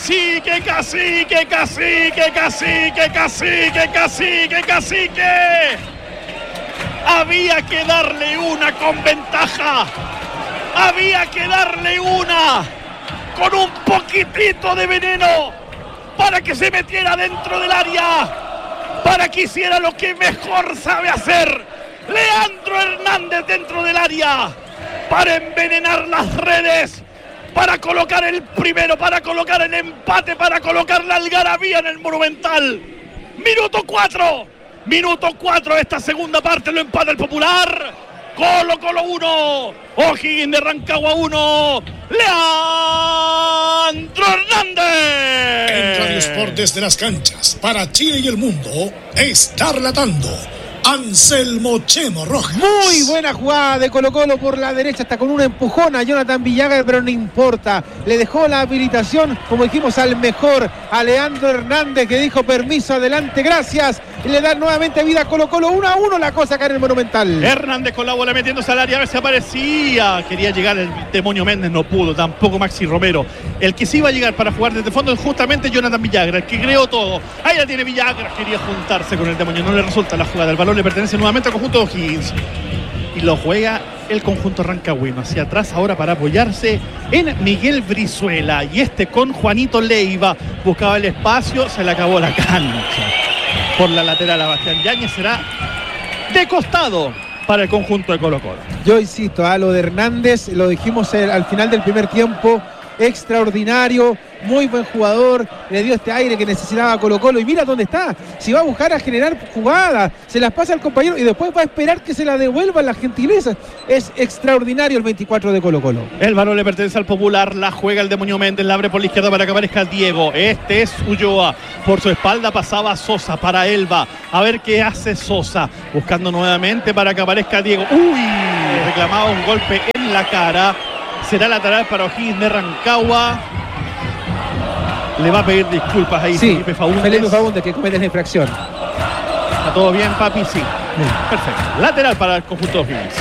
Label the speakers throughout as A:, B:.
A: cacique, cacique, cacique, cacique, cacique, cacique, cacique. Había que darle una con ventaja. Había que darle una con un poquitito de veneno para que se metiera dentro del área, para que hiciera lo que mejor sabe hacer Leandro Hernández dentro del área, para envenenar las redes, para colocar el primero, para colocar el empate, para colocar la algarabía en el Monumental. Minuto 4 de esta segunda parte, lo empata el Popular. Colo-Colo 1, O'Higgins de Rancagua 1, Leandro Hernández.
B: En Radio Sport desde las canchas, para Chile y el mundo, está relatando Anselmo Chemo Rojas.
C: Muy buena jugada de Colo-Colo por la derecha, hasta con un empujón a Jonathan Villagra, pero no importa. Le dejó la habilitación, como dijimos, al mejor, a Leandro Hernández, que dijo permiso, adelante, gracias. Y le da nuevamente vida a Colo-Colo, 1-1 la cosa acá en el Monumental.
A: Hernández con la bola metiéndose al área, a ver si aparecía. Quería llegar el Demonio Méndez, no pudo, tampoco Maxi Romero. El que sí iba a llegar para jugar desde fondo es justamente Jonathan Villagra, el que creó todo. Ahí la tiene Villagra, quería juntarse con el Demonio, no le resulta la jugada. El balón le pertenece nuevamente al conjunto de O'Higgins. Y lo juega el conjunto rancagüino hacia atrás ahora para apoyarse en Miguel Brizuela. Y con Juanito Leiva buscaba el espacio, se le acabó la cancha. Por la lateral a Bastián Yáñez, será de costado para el conjunto de Colo-Colo.
C: Yo insisto, a lo de Hernández, lo dijimos al final del primer tiempo, extraordinario, muy buen jugador, le dio este aire que necesitaba Colo-Colo y mira dónde está, si va a buscar a generar jugadas, se las pasa al compañero y después va a esperar que se la devuelvan las gentilezas. Es extraordinario el 24 de Colo-Colo.
A: El balón le pertenece al Popular, la juega el Demonio Méndez, la abre por la izquierda para que aparezca Diego, este es Ulloa, por su espalda pasaba Sosa para Elba, a ver qué hace Sosa, buscando nuevamente para que aparezca Diego, reclamaba un golpe en la cara. Será lateral para O'Higgins de Rancagua. Le va a pedir disculpas ahí,
C: sí,
A: Felipe Faúndez.
C: Felipe Faúndez, que comete la infracción.
A: ¿Está todo bien, papi? Sí. Perfecto. Lateral para el conjunto de O'Higgins.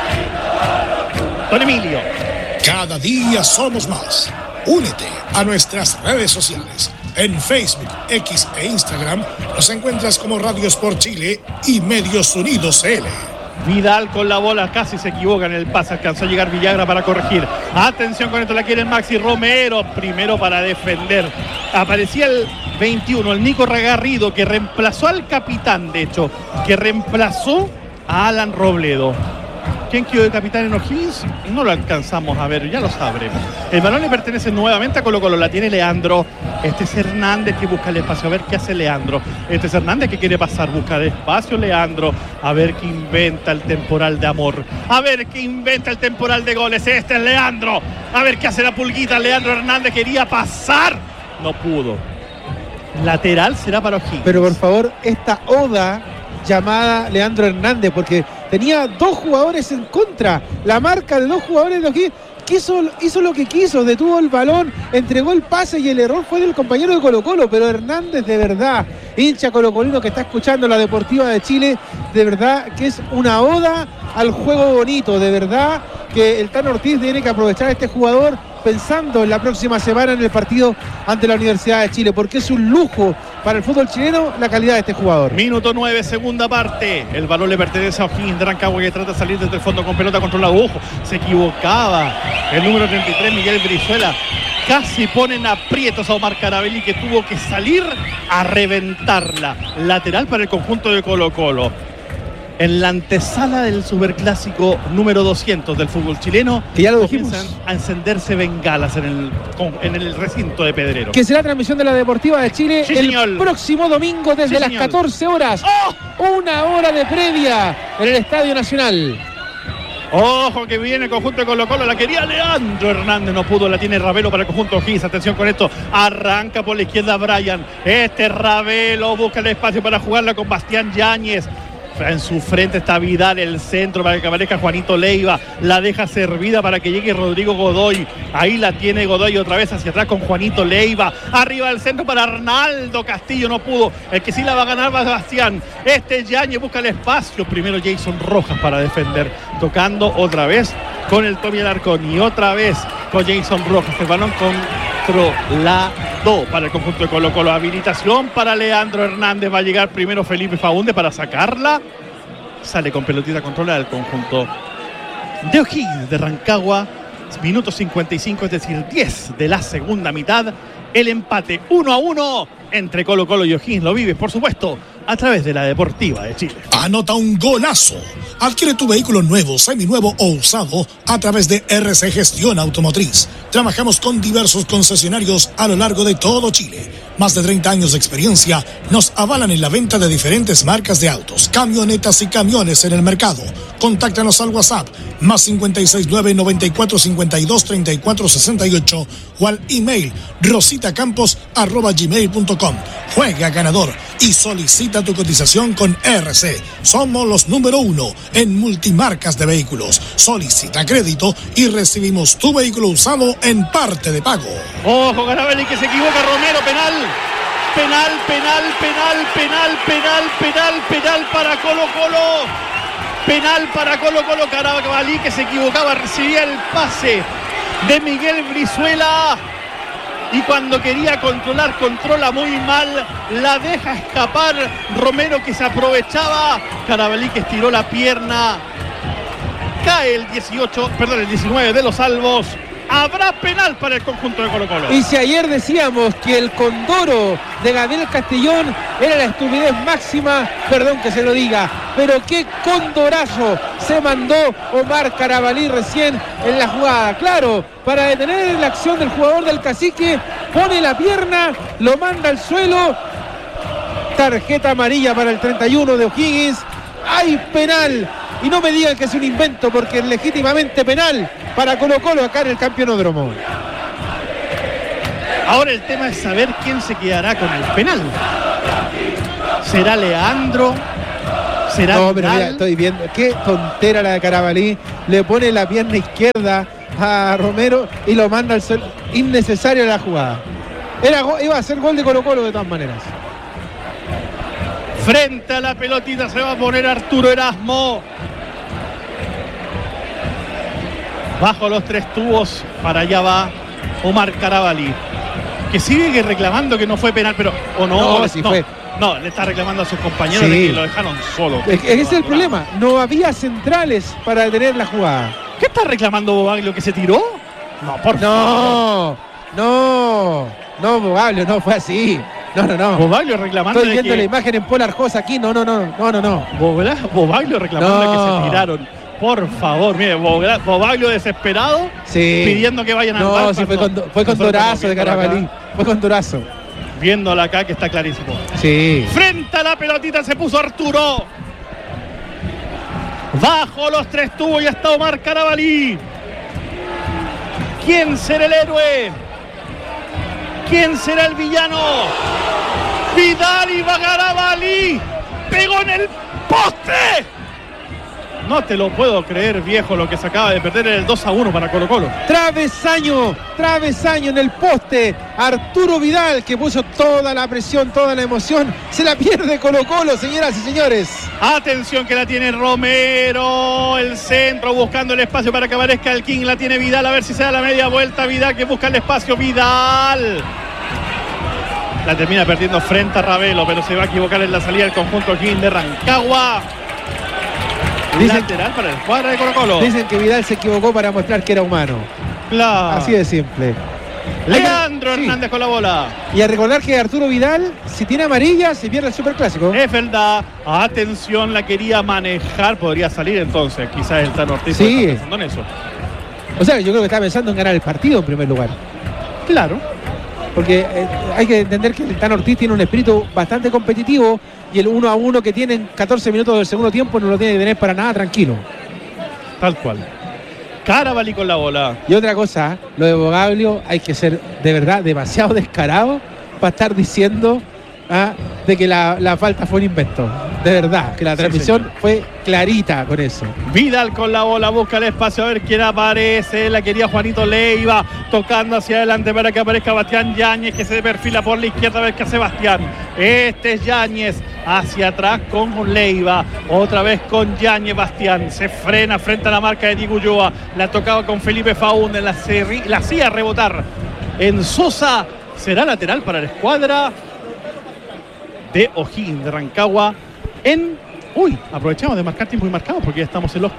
A: Don Emilio.
B: Cada día somos más. Únete a nuestras redes sociales. En Facebook, X e Instagram nos encuentras como Radio Sport Chile y Medios Unidos CL.
A: Vidal con la bola, casi se equivoca en el pase, alcanzó a llegar Villagra para corregir. Atención con esto, la quiere Maxi Romero, primero para defender. Aparecía el 21, el Nico Garrido, que reemplazó al capitán, de hecho, que reemplazó a Alan Robledo. ¿Quién quedó de capitán en O'Higgins? No lo alcanzamos a ver, ya lo sabremos. El balón le pertenece nuevamente a Colo-Colo, la tiene Leandro. Este es Hernández que busca el espacio, a ver qué hace Leandro. Este es Hernández que quiere pasar, busca el espacio Leandro, a ver qué inventa el temporal de amor, a ver qué inventa el temporal de goles. Este es Leandro, a ver qué hace la pulguita. Leandro Hernández quería pasar, no pudo. Lateral será para O'Higgins.
C: Pero por favor, esta oda llamada Leandro Hernández, porque tenía dos jugadores en contra, la marca de dos jugadores de O'Higgins. Hizo lo que quiso, detuvo el balón, entregó el pase y el error fue del compañero de Colo-Colo, pero Hernández, de verdad, hincha colocolino que está escuchando la Deportiva de Chile, de verdad que es una oda al juego bonito, de verdad que el Tano Ortiz tiene que aprovechar a este jugador pensando en la próxima semana en el partido ante la Universidad de Chile, porque es un lujo para el fútbol chileno la calidad de este jugador.
A: Minuto 9, segunda parte. El balón le pertenece a O'Higgins de Rancagua, que trata de salir desde el fondo con pelota controlada. Ojo, se equivocaba. El número 33, Miguel Brizuela. Casi ponen aprietos a Omar Carabelli, que tuvo que salir a reventarla. Lateral para el conjunto de Colo-Colo. En la antesala del superclásico número 200 del fútbol chileno,
C: que ya lo dijimos,
A: comienzan a encenderse bengalas en el recinto de Pedrero.
C: Que será transmisión de la Deportiva de Chile,
A: sí,
C: el
A: señor,
C: próximo domingo desde las 14 horas. Una hora de previa en el Estadio Nacional.
A: Ojo que viene el conjunto de Colo-Colo, la quería Leandro Hernández, no pudo, la tiene Ravelo para el conjunto O'Higgins. Atención con esto, arranca por la izquierda Brian, Ravelo busca el espacio para jugarla con Bastián Yáñez. En su frente está Vidal, el centro para que aparezca Juanito Leiva, la deja servida para que llegue Rodrigo Godoy, ahí la tiene Godoy otra vez hacia atrás con Juanito Leiva, arriba del centro para Arnaldo Castillo, no pudo, el que sí la va a ganar va Sebastián, Yáñez busca el espacio, primero Jason Rojas para defender, tocando otra vez con el Tommy Alarcón y otra vez con Jason Rojas, el balón controlado. 2 para el conjunto de Colo Colo. Habilitación para Leandro Hernández. Va a llegar primero Felipe Faúndez para sacarla. Sale con pelotita controla del conjunto de O'Higgins de Rancagua. Minuto 55, es decir, 10 de la segunda mitad. El empate 1-1 entre Colo Colo y O'Higgins. Lo vives, por supuesto, a través de la Deportiva de Chile.
B: Anota un golazo. Adquiere tu vehículo nuevo, seminuevo o usado a través de RC Gestión Automotriz. Trabajamos con diversos concesionarios a lo largo de todo Chile. Más de 30 años de experiencia nos avalan en la venta de diferentes marcas de autos, camionetas y camiones en el mercado. Contáctanos al WhatsApp más 569-9452-3468 o al email rositacampos@gmail.com. Juega ganador y solicita tu cotización con RC. Somos los número 1 en multimarcas de vehículos. Solicita crédito y recibimos tu vehículo usado en parte de pago.
A: Ojo, Carabalí que se equivoca. Romero, penal. Penal para Colo Colo. Penal para Colo Colo. Carabalí que se equivocaba, recibía el pase de Miguel Brizuela. Y cuando quería controla muy mal, la deja escapar Romero que se aprovechaba. Carabalí que estiró la pierna. Cae el 19 de los salvos. Habrá penal para el conjunto de Colo Colo.
C: Y si ayer decíamos que el condoro de Gabriel Castellón era la estupidez máxima, perdón que se lo diga, pero qué condorazo se mandó Omar Carabalí recién en la jugada. Claro, para detener la acción del jugador del Cacique, pone la pierna, lo manda al suelo. Tarjeta amarilla para el 31 de O'Higgins. Hay penal. Y no me digan que es un invento, porque es legítimamente penal para Colo Colo acá en el Campeonódromo.
A: Ahora el tema es saber quién se quedará con el penal. ¿Será Leandro? ¿Será
C: No, pero mira, estoy viendo, qué tontera la de Carabalí. Le pone la pierna izquierda a Romero y lo manda al suelo. Innecesaria la jugada. Iba a ser gol de Colo Colo de todas maneras.
A: Frente a la pelotita se va a poner Arturo Erasmo. Bajo los 3 tubos, para allá va Omar Carabalí, que sigue reclamando que no fue penal, pero fue. No, le está reclamando a sus compañeros de que lo dejaron solo.
C: Ese es el problema, no había centrales para detener la jugada.
A: ¿Qué está reclamando Bobaglio, que se tiró? No, por
C: favor. No, Bobaglio, no fue así. No.
A: Bobaglio reclamando.
C: Estoy viendo la imagen en Polar Arjosa aquí. No.
A: Bobaglio reclamando que se tiraron. Por favor, mire, Bobaglio desesperado, pidiendo que vayan al bar.
C: No, sí, fue con Dorazo de Carabalí. Fue con Dorazo.
A: Viéndola acá que está clarísimo.
C: Sí.
A: Frente a la pelotita se puso Arturo. Bajo los 3 tubos ya está Omar Carabalí. ¿Quién será el héroe? ¿Quién será el villano? Vidal y Carabalí. Pegó en el poste. No te lo puedo creer, viejo, lo que se acaba de perder en el 2-1 para Colo Colo.
C: Travesaño en el poste. Arturo Vidal, que puso toda la presión, toda la emoción. Se la pierde Colo Colo, señoras y señores.
A: Atención que la tiene Romero. El centro buscando el espacio para que aparezca el King. La tiene Vidal, a ver si se da la media vuelta. Vidal que busca el espacio. Vidal. La termina perdiendo frente a Ravelo, pero se va a equivocar en la salida del conjunto King de Rancagua. Lateral para el cuadro de Colo Colo.
C: Dicen que Vidal se equivocó para mostrar que era humano.
A: Claro.
C: Así de simple.
A: Leandro Hernández con la bola.
C: Y a recordar que Arturo Vidal, si tiene amarilla, se pierde el Superclásico.
A: Es verdad. Atención, la quería manejar. Podría salir entonces. Quizás el Tano Ortiz
C: está
A: pensando en eso.
C: O sea, yo creo que está pensando en ganar el partido en primer lugar.
A: Claro.
C: Porque hay que entender que el Tano Ortiz tiene un espíritu bastante competitivo y el 1-1 que tiene en 14 minutos del segundo tiempo no lo tiene que tener para nada tranquilo.
A: Tal cual. Carabalí con la bola.
C: Y otra cosa, lo de Bobaglio, hay que ser de verdad demasiado descarado para estar diciendo de que la falta fue un invento. De verdad, que la transmisión fue clarita con eso.
A: Vidal con la bola, busca el espacio a ver quién aparece. La quería Juanito Leiva, tocando hacia adelante para que aparezca Bastián Yáñez, que se perfila por la izquierda a ver qué hace Bastián. Este es Yáñez, hacia atrás con Leiva, otra vez con Yáñez. Bastián se frena frente a la marca de Diego Ulloa, la tocaba con Felipe Faúndez, la hacía rebotar en Sosa. será lateral para la escuadra de O'Higgins de Rancagua aprovechamos de marcar tiempo y marcado porque ya estamos en los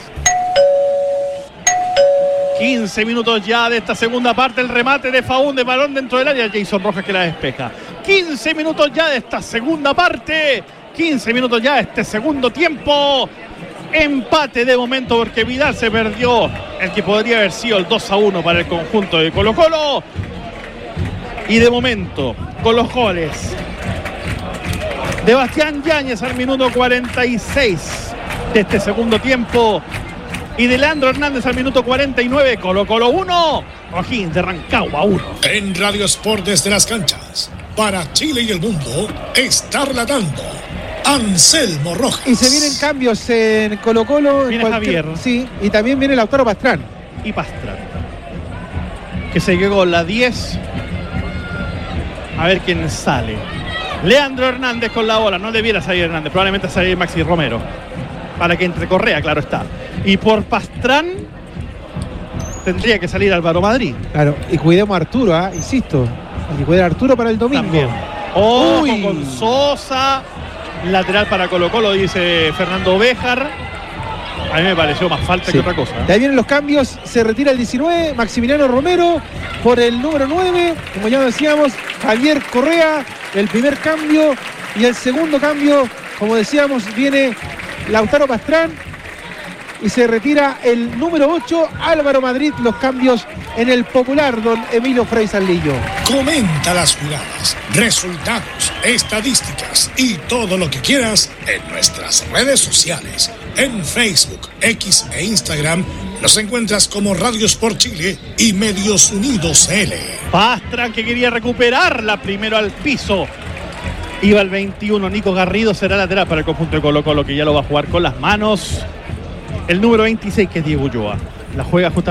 A: 15 minutos ya de esta segunda parte. El remate de Faúndez, balón dentro del área, Jason Rojas que la despeja. 15 minutos ya de esta segunda parte, 15 minutos ya de este segundo tiempo. Empate de momento porque Vidal se perdió el que podría haber sido el 2-1 para el conjunto de Colo-Colo. Y de momento, con los goles de Bastián Yáñez al minuto 46 de este segundo tiempo y de Leandro Hernández al minuto 49, Colo-Colo 1, O'Higgins de Rancagua 1.
B: En Radio Sport desde las canchas, para Chile y el mundo, está relatando Anselmo Rojas.
C: Y se vienen cambios en Colo-Colo.
A: Viene Javier.
C: Sí, y también viene Lautaro Pastrán.
A: Y Pastrán, que se llegó la 10. A ver quién sale. Leandro Hernández con la bola. No debiera salir Hernández, probablemente salir Maxi Romero. Para que entre Correa, claro está. Y por Pastrán tendría que salir Álvaro Madrid.
C: Claro, y cuidemos a Arturo, insisto. Hay que cuidar a Arturo para el domingo.
A: También. Ojo con Sosa. Lateral para Colo-Colo, dice Fernando Béjar. A mí me pareció más falta que otra cosa.
C: De ahí vienen los cambios. Se retira el 19, Maximiliano Romero por el número 9. Como ya decíamos, Javier Correa, el primer cambio. Y el segundo cambio, como decíamos, viene Lautaro Pastrán. Y se retira el número 8, Álvaro Madrid. Los cambios en el popular don Emilio Frei Saldillo.
B: Comenta las jugadas, resultados, estadísticas y todo lo que quieras en nuestras redes sociales. En Facebook, X e Instagram nos encuentras como Radio Sport Chile y Medios Unidos L.
A: Pastrán que quería recuperarla primero al piso. Iba el 21, Nico Garrido será lateral para el conjunto de Colo-Colo, que ya lo va a jugar con las manos. El número 26, que es Diego Ulloa. La juega justamente